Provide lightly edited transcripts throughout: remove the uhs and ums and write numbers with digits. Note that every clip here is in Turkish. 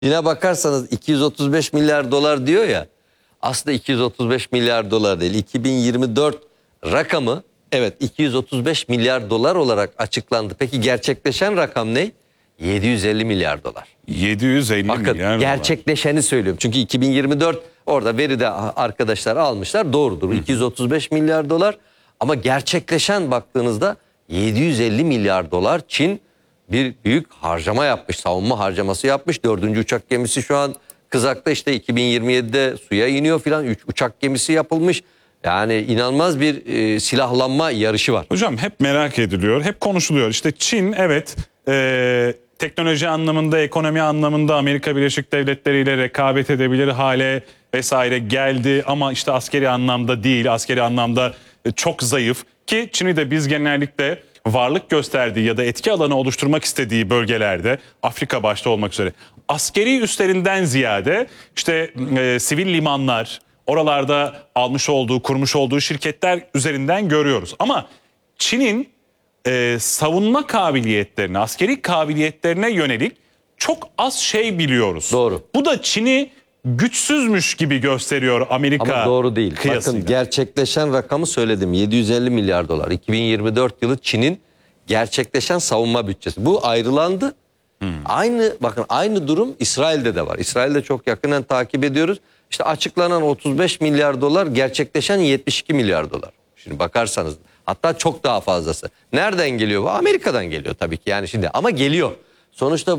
Yine bakarsanız 235 milyar dolar diyor ya. Aslında 235 milyar dolar değil. 2024 rakamı evet 235 milyar dolar olarak açıklandı. Peki gerçekleşen rakam ne? 750 milyar dolar. 750 Bakın, milyar dolar. gerçekleşeni söylüyorum. Çünkü 2024 orada veride arkadaşlar almışlar. Doğrudur. 235 milyar dolar. Ama gerçekleşen baktığınızda 750 milyar dolar. Çin bir büyük harcama yapmış. Savunma harcaması yapmış. 4. uçak gemisi şu an kızakta, işte 2027'de suya iniyor filan. 3 uçak gemisi yapılmış. Yani inanılmaz bir silahlanma yarışı var. Hocam hep merak ediliyor, hep konuşuluyor. İşte Çin evet teknoloji anlamında, ekonomi anlamında Amerika Birleşik Devletleri ile rekabet edebilir hale vesaire geldi. Ama işte askeri anlamda değil, askeri anlamda çok zayıf. Ki Çin'i de biz genellikle varlık gösterdiği ya da etki alanı oluşturmak istediği bölgelerde, Afrika başta olmak üzere, askeri üstlerinden ziyade işte sivil limanlar, oralarda almış olduğu, kurmuş olduğu şirketler üzerinden görüyoruz. Ama Çin'in savunma kabiliyetlerine, askeri kabiliyetlerine yönelik çok az şey biliyoruz. Doğru. Bu da Çin'i güçsüzmüş gibi gösteriyor Amerika. Ama doğru değil. Kıyasıyla. Bakın, gerçekleşen rakamı söyledim. 750 milyar dolar. 2024 yılı Çin'in gerçekleşen savunma bütçesi. Bu ayrılandı. Aynı durum İsrail'de de var. İsrail'de çok yakından takip ediyoruz. İşte açıklanan 35 milyar dolar, gerçekleşen 72 milyar dolar. Şimdi bakarsanız hatta çok daha fazlası. Nereden geliyor bu? Amerika'dan geliyor tabii ki yani şimdi, ama geliyor. Sonuçta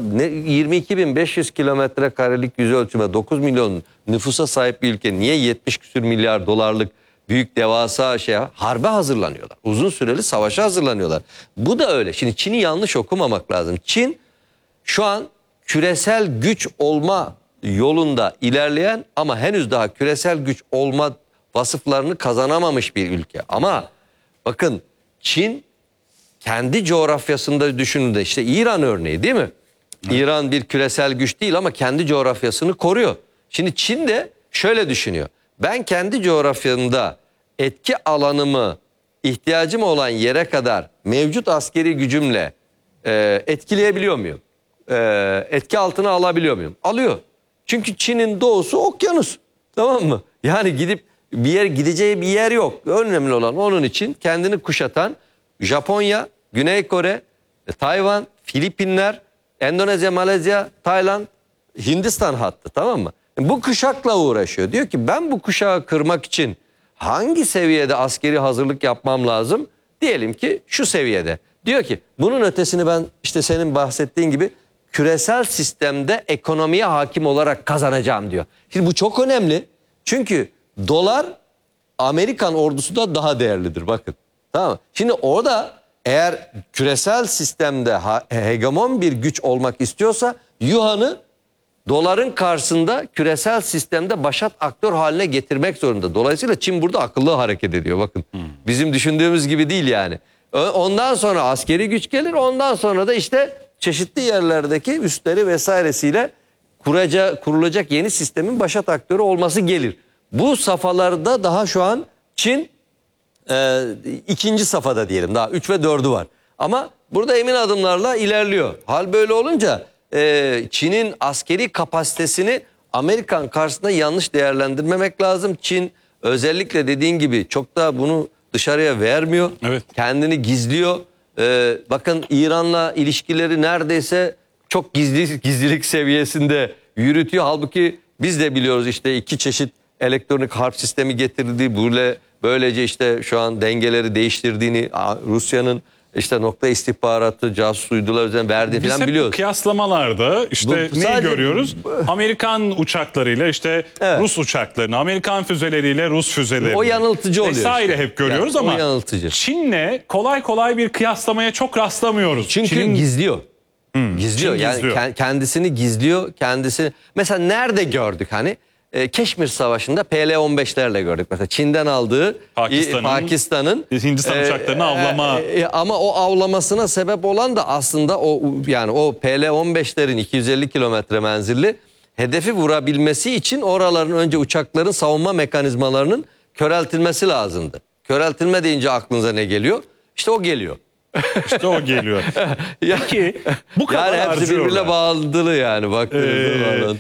22.500 kilometre karelik yüz ölçüme 9 milyon nüfusa sahip bir ülke niye 70 küsür milyar dolarlık büyük devasa harbe hazırlanıyorlar. Uzun süreli savaşa hazırlanıyorlar. Bu da öyle. Şimdi Çin'i yanlış okumamak lazım. Çin şu an küresel güç olma yolunda ilerleyen ama henüz daha küresel güç olma vasıflarını kazanamamış bir ülke. Ama bakın, Çin kendi coğrafyasında düşünün, işte İran örneği değil mi? Evet. İran bir küresel güç değil ama kendi coğrafyasını koruyor. Şimdi Çin de şöyle düşünüyor. Ben kendi coğrafyamda etki alanımı ihtiyacım olan yere kadar mevcut askeri gücümle etkileyebiliyor muyum? Etki altına alabiliyor muyum? Alıyor. Çünkü Çin'in doğusu okyanus. Tamam mı? Yani gidip gideceği bir yer yok. Önemli olan onun için kendini kuşatan Japonya, Güney Kore, Tayvan, Filipinler, Endonezya, Malezya, Tayland, Hindistan hattı, tamam mı? Bu kuşakla uğraşıyor. Diyor ki ben bu kuşağı kırmak için hangi seviyede askeri hazırlık yapmam lazım? Diyelim ki şu seviyede. Diyor ki bunun ötesini ben işte senin bahsettiğin gibi küresel sistemde ekonomiye hakim olarak kazanacağım diyor. Şimdi bu çok önemli. Çünkü dolar Amerikan ordusuda daha değerlidir, bakın. Tamam mı? Şimdi orada eğer küresel sistemde hegemon bir güç olmak istiyorsa yuan'ı doların karşısında küresel sistemde başat aktör haline getirmek zorunda. Dolayısıyla Çin burada akıllı hareket ediyor, bakın. Bizim düşündüğümüz gibi değil yani. Ondan sonra askeri güç gelir, ondan sonra da işte çeşitli yerlerdeki üsleri vesairesiyle kurulacak yeni sistemin başat aktörü olması gelir. Bu safhalarda daha şu an Çin ikinci safhada diyelim, daha 3 ve 4'ü var. Ama burada emin adımlarla ilerliyor. Hal böyle olunca Çin'in askeri kapasitesini Amerikan karşısında yanlış değerlendirmemek lazım. Çin özellikle dediğin gibi çok da bunu dışarıya vermiyor. Evet. Kendini gizliyor. Bakın İran'la ilişkileri neredeyse çok gizlilik seviyesinde yürütüyor. Halbuki biz de biliyoruz işte iki çeşit elektronik harp sistemi getirdiği, böylece işte şu an dengeleri değiştirdiğini, Rusya'nın işte nokta istihbaratı, casus uydular üzerine verdiği falan biliyoruz. Biz hep kıyaslamalarda işte neyi görüyoruz? Amerikan uçaklarıyla işte evet, Rus uçaklarını, Amerikan füzeleriyle Rus füzelerini. O yanıltıcı oluyor. Vesaire işte hep görüyoruz yani, ama Çin'le kolay kolay bir kıyaslamaya çok rastlamıyoruz. Çünkü gizliyor. Gizliyor. Yani kendisini gizliyor. Mesela nerede gördük hani? Keşmir Savaşı'nda PL-15'lerle gördük. Mesela Çin'den aldığı Pakistan'ın Hindistan uçaklarını avlama. Ama o avlamasına sebep olan da aslında o PL-15'lerin 250 kilometre menzilli hedefi vurabilmesi için oraların önce uçakların savunma mekanizmalarının köreltilmesi lazımdı. Köreltilme deyince aklınıza ne geliyor? İşte o geliyor. İşte o geliyor. Peki bu kadar Yani hepsi birbirine harcıyorlar. bağlantılı yani. Baktığınızda bağlantılı.